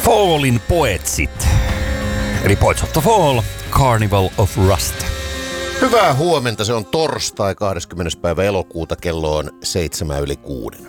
Fallin Poetsit, eli Poets of the Fall, Carnival of Rust. Hyvää huomenta, se on torstai 20. päivä elokuuta, kello on 7:06.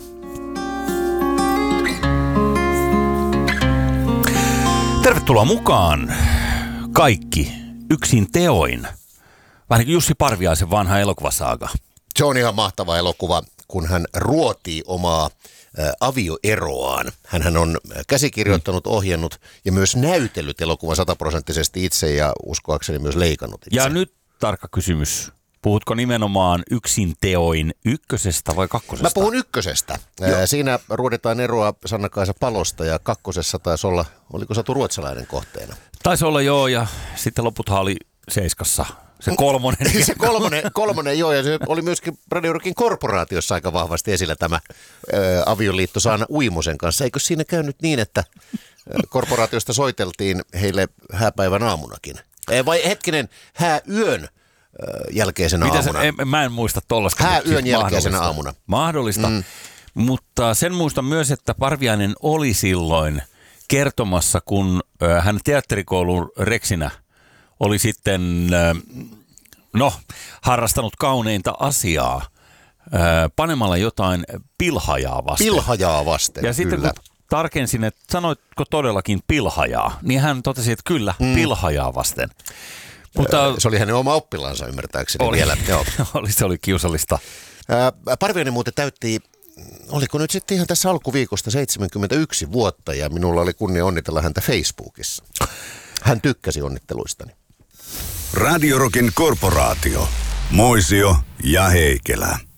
Tervetuloa mukaan kaikki yksin teoin. Vähän niin kuin Jussi Parviaisen vanha elokuvasaaga. Se on ihan mahtava elokuva, kun hän ruotii omaa avioeroaan. Hänhän on käsikirjoittanut, ohjannut ja myös näytellyt elokuvan 100% itse ja uskoakseni myös leikannut itse. Ja nyt tarkka kysymys. Puhutko nimenomaan yksin teoin ykkösestä vai kakkosesta? Mä puhun ykkösestä. Siinä ruoditaan eroa Sanna-Kaisa Palosta ja kakkosessa taisi olla, oliko Satu Ruotsalainen kohteena? Taisi olla joo, ja sitten loputhan oli seiskassa. Se kolmonen. Se kolmonen joo, ja se oli myöskin Radio Rockin korporaatiossa aika vahvasti esillä tämä avioliitto Sanna Uimosen kanssa. Eikö siinä käynyt niin, että korporaatiosta soiteltiin heille hääpäivän aamunakin? Vai hetkinen, hääyön jälkeisenä aamuna. Mä en muista tollaista. Hääyön jälkeisenä aamuna. Mahdollista, mutta sen muistan myös, että Parviainen oli silloin kertomassa, kun hän teatterikoulun reksinä oli sitten harrastanut kauneinta asiaa panemalla jotain pilhajaa vasten. Pilhajaa vasten, ja sitten kyllä. Kun tarkensin, että sanoitko todellakin pilhajaa, niin hän totesi, että kyllä, pilhajaa vasten. Mutta se oli hänen oma oppilaansa ymmärtääkseni vielä. Joo. Se oli kiusallista. Parviainen muuten täytti, oliko nyt sitten ihan tässä alkuviikosta 71 vuotta ja minulla oli kunnia onnitella häntä Facebookissa. Hän tykkäsi onnitteluistani. Radio Rockin korporaatio, Moisio ja Heikelä.